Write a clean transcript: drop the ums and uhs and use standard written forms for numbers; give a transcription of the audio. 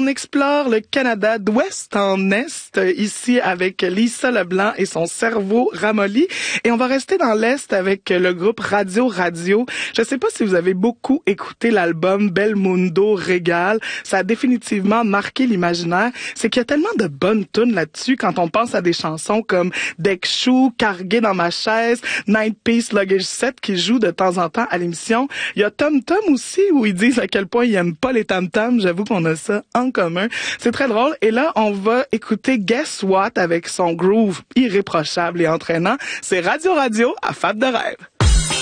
on explore le Canada d'ouest en est, ici avec Lisa Leblanc et son cerveau ramolli. Et on va rester dans l'est avec le groupe Radio Radio. Je sais pas si vous avez beaucoup écouté l'album Belmundo Régal. Ça a définitivement marqué l'imaginaire. C'est qu'il y a tellement de bonnes tunes là-dessus quand on pense à des chansons comme Deck Shoe, Cargué dans ma chaise, Night Piece Luggage Set qui joue de temps en temps à l'émission. Il y a Tom Tom aussi où ils disent à quel point ils aiment pas les tam-tams. J'avoue qu'on a ça en commun. C'est très drôle. Et là, on va écouter Guess What avec son groove irréprochable et entraînant. C'est Radio Radio à Fab de rêve.